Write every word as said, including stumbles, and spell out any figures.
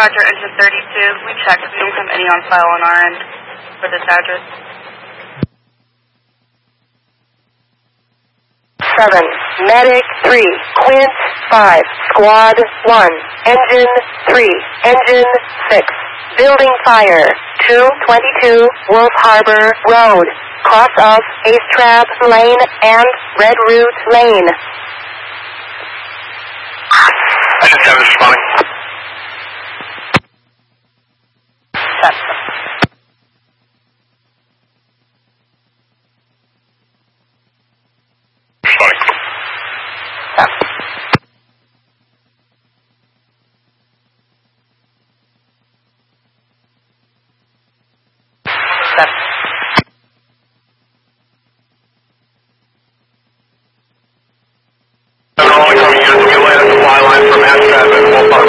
Roger, engine thirty-two. We checked. We don't have any on file on our end for this address. seven, Medic three, Quint five, Squad one, Engine three, Engine six, Building Fire, two twenty-two Wolf Harbor Road, cross of Ace Trap Lane and Red Root Lane. Engine seven is responding.